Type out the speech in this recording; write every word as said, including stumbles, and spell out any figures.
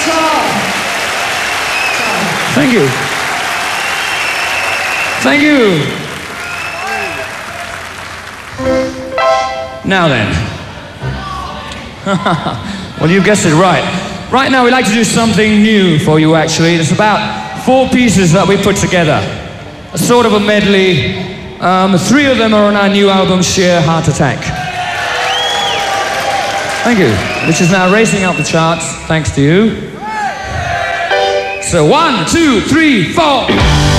Thank you. Thank you. Now then. Well, you guessed it right. Right now, we'd like to do something new for you, actually. It's about four pieces that we put together. A sort of a medley. Um, three of them are on our new album, Sheer Heart Attack. Thank you. Which is now racing up the charts, thanks to you. So one, two, three, four.